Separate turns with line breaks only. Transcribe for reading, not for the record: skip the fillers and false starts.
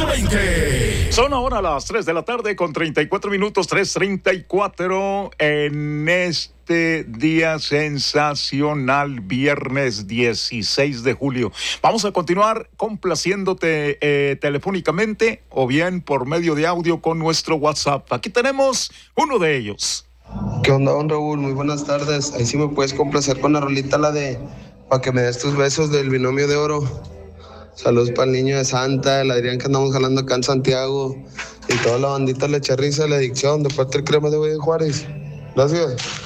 14:20.
Son ahora las 3 de la tarde con 34 minutos, 3:34 en este día sensacional, viernes 16 de julio. Vamos a continuar complaciéndote telefónicamente o bien por medio de audio con nuestro WhatsApp. Aquí tenemos uno de ellos.
¿Qué onda, don Raúl? Muy buenas tardes. Ahí sí me puedes complacer con la rolita, la de Pa' que me des tus besos del binomio de oro. Saludos para el niño de Santa, el Adrián que andamos jalando acá en Santiago y toda la bandita Le Echa Risa, la adicción de parte del Crema de Juárez. Gracias.